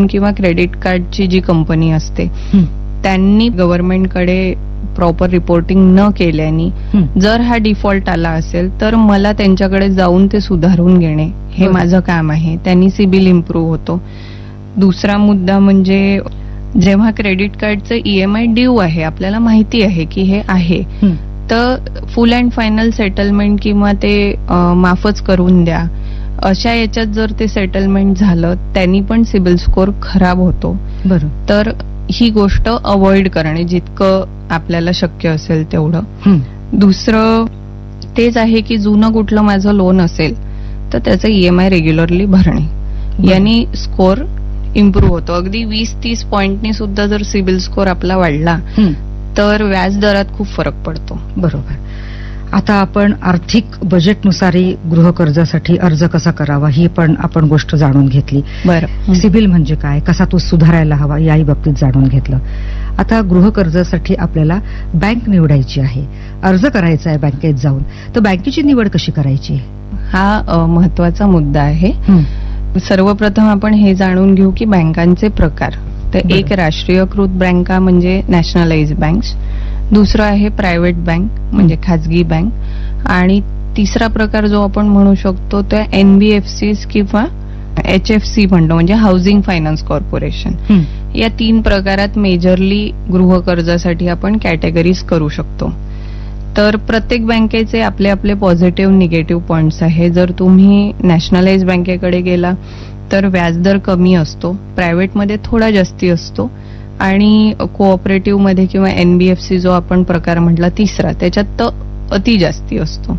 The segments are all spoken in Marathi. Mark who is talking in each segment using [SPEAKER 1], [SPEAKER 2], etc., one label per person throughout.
[SPEAKER 1] लोन किंवा क्रेडिट कार्डची जी कंपनी असते त्यांनी गव्हर्नमेंटकडे प्रॉपर रिपोर्टिंग न केल्याने जर हा डिफॉल्ट आला असेल तर मला त्यांच्याकडे जाऊन ते सुधारून घेणे हे माझं काम आहे. त्यांनी सिबिल इम्प्रूव्ह होतो. दुसरा मुद्दा म्हणजे जेव्हा क्रेडिट कार्डचं EMI ड्यू आहे, आपल्याला माहिती आहे की हे आहे, तर फुल अँड फायनल सेटलमेंट किंवा ते माफच करून द्या अशा याच्यात जर ते सेटलमेंट झालं त्यांनी पण सिबिल स्कोअर खराब होतो. तर ही गोष्ट अवॉइड करणे जितकं आपल्याला शक्य असेल तेवढं. दुसरं तेच आहे की जुनं कुठलं माझं लोन असेल तर त्याचं EMI रेग्युलरली भरणे, यांनी स्कोअर इम्प्रूव्ह होतो. अगदी 20-30 पॉइंटनी सुद्धा जर सिबिल स्कोअर आपला वाढला तर व्याज दरात खूप फरक पडतो.
[SPEAKER 2] बरोबर. आता आपण आर्थिक बजेटनुसारही गृह कर्जासाठी अर्ज कसा करावा ही पण आपण गोष्ट जाणून घेतली.
[SPEAKER 1] बरं.
[SPEAKER 2] सिबिल म्हणजे काय, कसा तो सुधारायला हवा याही बाबतीत जाणून घेतलं. आता गृह कर्जासाठी आपल्याला बँक निवडायची आहे, अर्ज करायचा आहे बँकेत जाऊन, तर बँकेची निवड कशी करायची
[SPEAKER 1] हा महत्वाचा मुद्दा आहे. सर्वप्रथम आपण हे जाणून घेऊ की बँकांचे प्रकार. तर एक राष्ट्रीयकृत बँका म्हणजे नॅशनलाइज बँक्स, दुसरं आहे प्रायव्हेट बँक म्हणजे खाजगी बँक, आणि तिसरा प्रकार जो आपण म्हणू शकतो तो NBFC किंवा HFC म्हणतो म्हणजे हाऊसिंग फायनान्स कॉर्पोरेशन. या 3 प्रकारात मेजरली गृह कर्जासाठी आपण कॅटेगरीज करू शकतो. तर प्रत्येक बँकेचे आपले आपले पॉझिटिव्ह निगेटिव्ह पॉइंट्स आहे. जर तुम्ही नॅशनलाइज बँकेकडे गेला तर व्याजदर कमी असतो, प्रायव्हेटमध्ये थोडा जास्ती असतो, आणि कोऑपरेटिव्ह मध्ये किंवा NBFC जो आपण प्रकार म्हटला तिसरा त्याच्यात तर अति जास्ती असतो.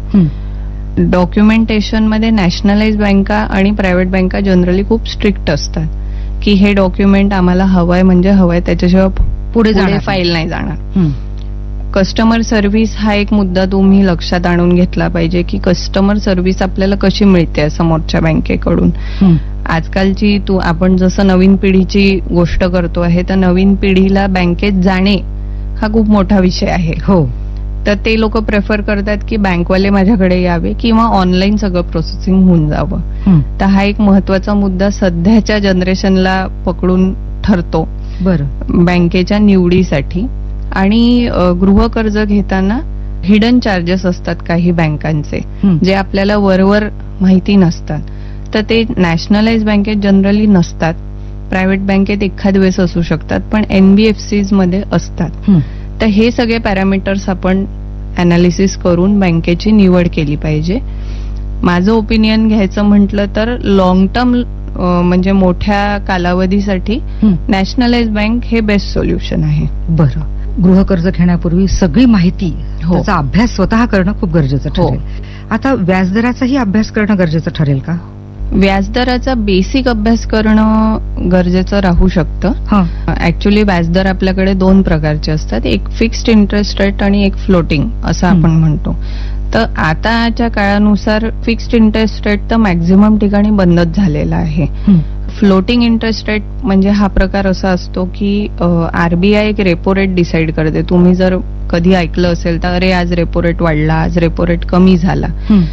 [SPEAKER 1] डॉक्युमेंटेशन मध्ये नॅशनलाइज बँका आणि प्रायव्हेट बँका जनरली खूप स्ट्रिक्ट असतात की हे डॉक्युमेंट आम्हाला हवंय म्हणजे हवंय, त्याच्याशिवाय पुढे फाईल नाही जाणार. कस्टमर सर्व्हिस हा एक मुद्दा तुम्ही लक्षात आणून घेतला पाहिजे की कस्टमर सर्व्हिस आपल्याला कशी मिळते समोरच्या बँकेकडून. आजकालची आपण जसं नवीन पिढीची गोष्ट करतो आहे तर नवीन पिढीला बँकेत जाणे हा खूप मोठा विषय आहे. तर ते लोक प्रेफर करतात की बँकवाले माझ्याकडे यावे किंवा ऑनलाईन सगळं प्रोसेसिंग होऊन जावं. तर हा एक महत्वाचा मुद्दा सध्याच्या जनरेशनला पकडून ठरतो बँकेच्या निवडीसाठी. आणि गृह कर्ज घेताना हिडन चार्जेस असतात काही बँकांचे जे आपल्याला वरवर माहिती नसतात, तर ते नॅशनलाइज बँकेत जनरली नसतात, प्रायव्हेट बँकेत एखाद वेळेस असू शकतात, पण NBFCs मध्ये असतात. तर हे सगळे पॅरामीटर्स आपण अनालिसिस करून बँकेची निवड केली पाहिजे. माझं ओपिनियन घ्यायचं म्हटलं तर लॉंग टर्म म्हणजे मोठ्या कालावधीसाठी नॅशनलाइज बँक हे बेस्ट सोल्युशन आहे.
[SPEAKER 2] बरं. गृह कर्ज घेण्यापूर्वी सगळी माहिती त्याचा अभ्यास स्वतः करणं खूप गरजेचं ठरेल. आता व्याजदराचाही अभ्यास करणं गरजेचं ठरेल का?
[SPEAKER 1] व्याजदराचा बेसिक अभ्यास करणं गरजेचं राहू शकतं. ऍक्च्युली व्याजदर आपल्याकडे 2 प्रकारचे असतात, एक फिक्स्ड इंटरेस्ट रेट आणि एक फ्लोटिंग असं आपण म्हणतो. तर आताच्या काळानुसार फिक्स्ड इंटरेस्ट रेट तर मॅक्झिमम ठिकाणी बंदच झालेला आहे. फ्लोटिंग इंटरेस्ट रेट म्हणजे हा प्रकार असा असतो की RBI एक रेपो रेट डिसाईड करते. तुम्ही जर कधी ऐकलं असेल तर अरे आज रेपो रेट वाढला, आज रेपो रेट कमी झाला,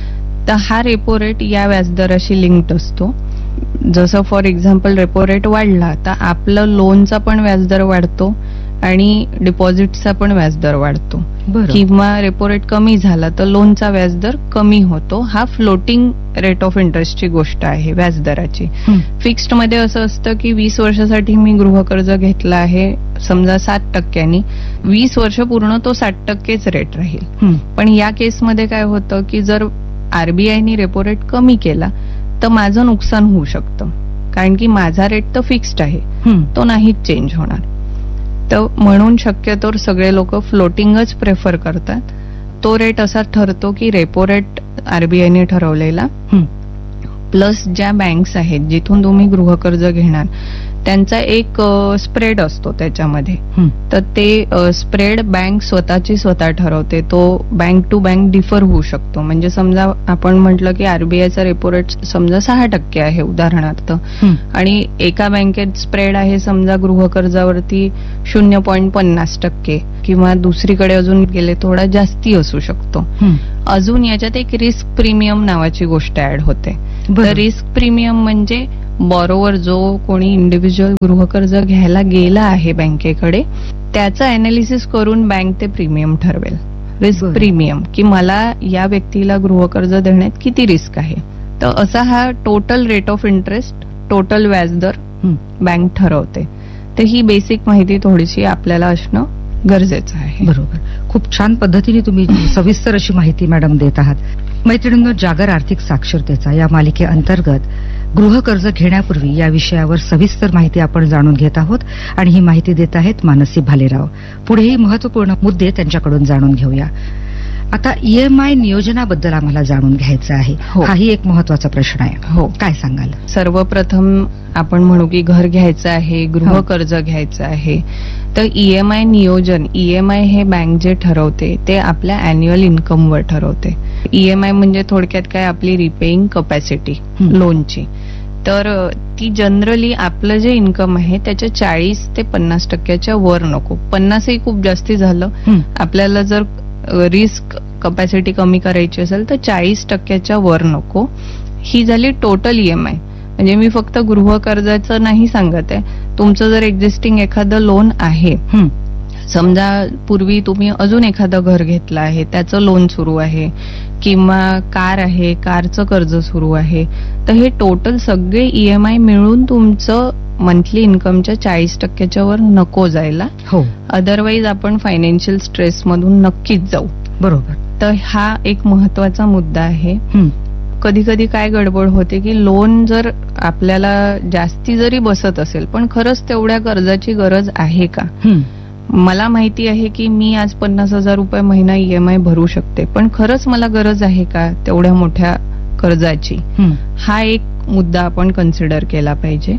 [SPEAKER 1] तर हा रेपो रेट या व्याजदराशी लिंक्ड असतो. जसं फॉर एक्झाम्पल रेपो रेट वाढला तर आपलं लोनचा पण व्याजदर वाढतो आणि डिपॉझिटचा पण व्याजदर वाढतो, किंवा रेपो रेट कमी झाला तर लोनचा व्याजदर कमी होतो. हा फ्लोटिंग रेट ऑफ इंटरेस्टची गोष्ट आहे व्याजदराची. फिक्स्ड मध्ये असं असतं की 20 वर्षासाठी मी गृह कर्ज घेतलं आहे समजा 7%, 20 वर्ष पूर्ण तो 60%च रेट राहील. पण या केसमध्ये काय होतं की जर RBIने रेपो रेट कमी केला तर माझं नुकसान होऊ शकतं, कारण की माझा रेट तर फिक्स्ड आहे, तो नाहीच चेंज होणार. तर म्हणून शक्यतोवर सगळे लोक फ्लोटिंगच प्रेफर करतात. तो रेट असा ठरतो की रेपो रेट RBIने ठरवलेला प्लस ज्या बँक्स आहेत जिथून तुम्ही गृह कर्ज घेणार त्यांचा एक स्प्रेड असतो त्याच्यामध्ये. तर ते स्प्रेड बँक स्वतः ठरवते. तो बँक टू बँक डिफर होऊ शकतो. म्हणजे समजा आपण म्हटलं की RBIचा रेपो रेट समजा 6% आहे उदाहरणार्थ, आणि एका बँकेत स्प्रेड आहे समजा गृह कर्जावरती 0.50%, किंवा दुसरीकडे अजून गेले थोडा जास्ती असू शकतो. अजून याच्यात एक रिस्क प्रीमियम नावाची गोष्ट ऍड होते. तर रिस्क प्रीमियम म्हणजे बॉरोवर जो कोणी इंडिव्हिज्युअल गृहकर्ज घ्यायला गेला आहे बँकेकडे त्याचं अनालिसिस करून बँक ते प्रीमियम ठरवेल. रिस्क प्रीमियम की मला या व्यक्तीला गृहकर्ज देण्यात किती रिस्क आहे. तर असा हा total rate of interest, total व्याजदर बँक ठरवते. तर ही बेसिक माहिती थोडीशी आपल्याला असणं गरजेचं आहे.
[SPEAKER 2] बरोबर. खूप छान पद्धतीने तुम्ही सविस्तर अशी माहिती मॅडम देत आहात. मैत्रिणींनो, जागर आर्थिक साक्षरतेचा या मालिकेअंतर्गत गृहकर्ज घेण्यापूर्वी या विषयावर सविस्तर माहिती आपण जाणून घेत आहोत आणि ही माहिती देत आहेत मानसी भालेराव. पुढेही महत्वपूर्ण मुद्दे त्यांच्याकडून जाणून घेऊया. आता EMI नियोजनाबद्दल आम्हाला जाणून घ्यायचं आहे. हाही एक महत्वाचा प्रश्न आहे.
[SPEAKER 1] हो,
[SPEAKER 2] काय सांगाल?
[SPEAKER 1] सर्वप्रथम आपण म्हणू की घर घ्यायचं आहे, गृहकर्ज घ्यायचं आहे, तर EMI नियोजन, EMI हे बँक जे ठरवते ते आपल्या अॅन्युअल इन्कमवर ठरवते. EMI म्हणजे थोडक्यात काय, आपली रिपेइंग कपॅसिटी लोनची. तर ती जनरली आपलं जे इन्कम आहे त्याच्या 40 ते 50% वर नको. 50ही खूप जास्ती झालं. आपल्याला जर रिस्क कपॅसिटी कमी करायची असेल तर 40% वर नको. ही झाली टोटल EMI. म्हणजे मी फक्त गृहकर्जाचं नाही सांगत आहे. तुमचं जर एक्झिस्टिंग एखादं लोन आहे, समजा पूर्वी तुम्ही अजून एखादं घर घेतलं आहे, त्याचं लोन सुरू आहे, किंवा कार आहे, कारचं कर्ज सुरू आहे, तर हे टोटल सगळे EMI मिळून तुमचं मंथली इन्कमच्या 40% वर नको जायला.
[SPEAKER 2] हो,
[SPEAKER 1] अदरवाईज आपण फायनान्शियल स्ट्रेस मधून नक्कीच जाऊ.
[SPEAKER 2] बरोबर.
[SPEAKER 1] तर हा एक महत्वाचा मुद्दा आहे. कधी कधी काय गडबड होते की लोन जर आपल्याला जास्ती जरी बसत असेल पण खरंच तेवढ्या कर्जाची गरज आहे का. मला माहिती आहे की मी आज 50,000 रुपये महिना EMI भरू शकते, पण खरंच मला गरज आहे का तेवढ्या मोठ्या कर्जाची. हा एक मुद्दा आपण कन्सिडर केला पाहिजे.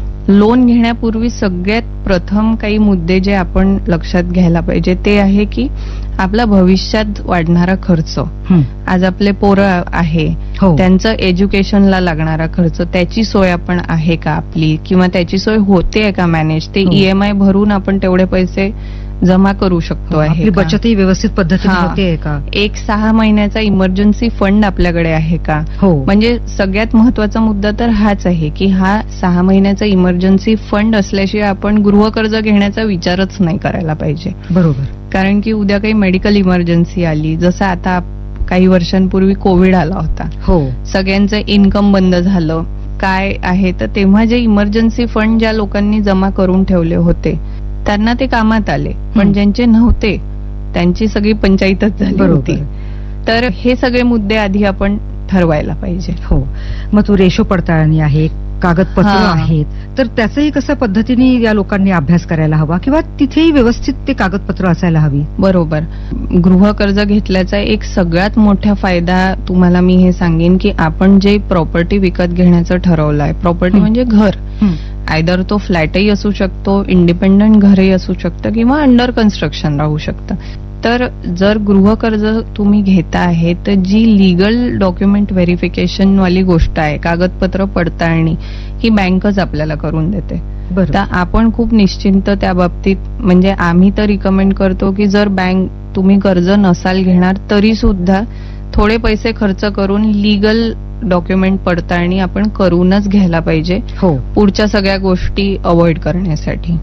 [SPEAKER 1] लोन घेण्यापूर्वी सगळ्यात प्रथम काही मुद्दे जे आपण लक्षात घ्यायला पाहिजे ते आहे की आपला भविष्यात वाढणारा खर्च, आज आपले पोरं आहे, त्यांचं एज्युकेशनला लागणारा खर्च, त्याची सोय आपण आहे का आपली, किंवा त्याची सोय होते का मॅनेज, ते EMI भरून आपण तेवढे पैसे जमा करू शकतो आहे,
[SPEAKER 2] बचतही व्यवस्थित पद्धतीने होते का,
[SPEAKER 1] एक 6 महिन्याचा इमर्जन्सी फंड आपल्याकडे आहे का. म्हणजे सगळ्यात महत्वाचा मुद्दा तर हाच आहे की हा 6 महिन्याचा इमर्जन्सी फंड असल्याशिवाय आपण गृहकर्ज घेण्याचा विचारच नाही करायला पाहिजे.
[SPEAKER 2] बरोबर.
[SPEAKER 1] कारण की उद्या काही मेडिकल इमर्जन्सी आली, जसं आता काही वर्षांपूर्वी कोविड आला होता, सगळ्यांचं इन्कम बंद झालं, काय आहे, तर तेव्हा जे इमर्जन्सी फंड ज्या लोकांनी जमा करून ठेवले होते त्यांना ते कामात आले, पण ज्यांचे नव्हते त्यांची सगळी पंचायतच झाली होती. तर हे सगळे मुद्दे आधी आपण ठरवायला पाहिजे.
[SPEAKER 2] हो, मग तू रेशो पडताळणी आहे, कागदपत्र आहेत, तर त्याचंही कशा पद्धतीने या लोकांनी अभ्यास करायला हवा, किंवा तिथेही व्यवस्थित ते कागदपत्र असायला हवी.
[SPEAKER 1] बरोबर. गृहकर्ज घेतल्याचा एक सगळ्यात मोठा फायदा तुम्हाला मी हे सांगेन की आपण जे प्रॉपर्टी विकत घेण्याचं ठरवलं आहे, प्रॉपर्टी म्हणजे घर, आयदर तो फ्लॅटही असू शकतो, इंडिपेंडंट घरही असू शकतं, किंवा अंडर कन्स्ट्रक्शन राहू शकतं. तर जर गृहकर्ज तुम्ही घेता आहे तर जी लीगल डॉक्युमेंट व्हेरिफिकेशन वाली गोष्ट आहे, कागदपत्र पडताळणी, ही बँकच आपल्याला करून देते. तर आपण खूप निश्चिंत त्या बाबतीत, म्हणजे आम्ही तर रिकमेंड करतो की जर बँक तुम्ही कर्ज नसाल घेणार तरी सुद्धा थोडे पैसे खर्च करून लीगल डॉक्युमेंट पडताळणी आपण करूनच घ्यायला पाहिजे, पुढच्या सगळ्या गोष्टी अवॉइड करण्यासाठी.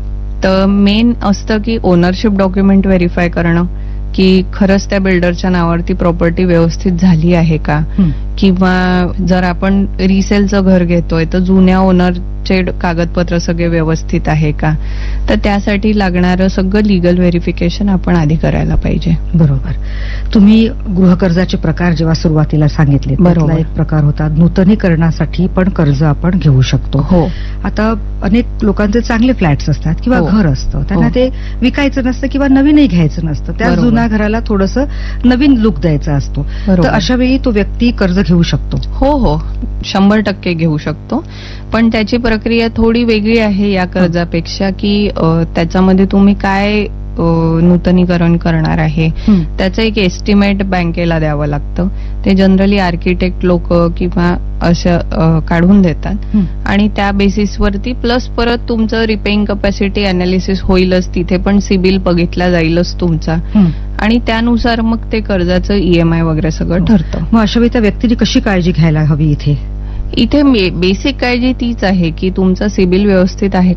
[SPEAKER 1] तर मेन असतं की ओनरशिप डॉक्युमेंट व्हेरीफाय करणं, की खरंच त्या बिल्डरच्या नावावरती प्रॉपर्टी व्यवस्थित झाली आहे का, किंवा जर आपण रिसेलचं घर घेतोय तर जुन्या ओनरचे कागदपत्र सगळे व्यवस्थित आहे का. तर त्यासाठी लागणारं सगळं लीगल व्हेरिफिकेशन आपण आधी करायला पाहिजे.
[SPEAKER 2] बरोबर. तुम्ही गृहकर्जाचे प्रकार जेव्हा सुरुवातीला सांगितले, त्यातला एक प्रकार होता नूतनीकरणासाठी पण कर्ज आपण घेऊ शकतो. आता अनेक लोकांचे चांगले फ्लॅट्स असतात किंवा घर असतं, त्यांना ते विकायचं नसतं किंवा नवीनही घ्यायचं नसतं, त्या जुन्या घराला थोडंसं नवीन लुक द्यायचा असतो. तर अशा वेळी तो व्यक्ती कर्ज घेऊ शकतो.
[SPEAKER 1] हो, 100% घेऊ शकतो. पण त्याची प्रक्रिया थोडी वेगळी आहे या कर्जापेक्षा, की त्याच्यामध्ये तुम्ही काय नूतनीकरण करणार आहे त्याचं एक एस्टिमेट बँकेला द्यावं लागतं. ते जनरली आर्किटेक्ट लोक किंवा असं काढून देतात आणि त्या बेसिसवरती प्लस परत तुमचं रिपेइंग कपॅसिटी अनालिसिस होईलच, तिथे पण सिबिल बघितला जाईलच तुमचा, आणि त्यानुसार मग ते कर्जाचं EMI वगैरे सगळं ठरतं.
[SPEAKER 2] मग अशा वेळी त्या व्यक्तीने कशी काळजी घ्यायला हवी इथे?
[SPEAKER 1] इथे बेसिक काळजी तीच आहे की तुमचा सिबिल व्यवस्थित आहे